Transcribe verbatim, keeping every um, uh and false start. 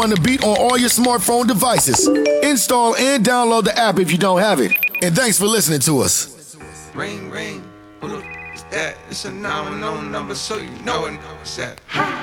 On the beat on all your smartphone devices. Install and download the app if you don't have it. And thanks for listening to us. Ring, ring, who the f- is that? It's a nine one zero number, so you know it. What's that?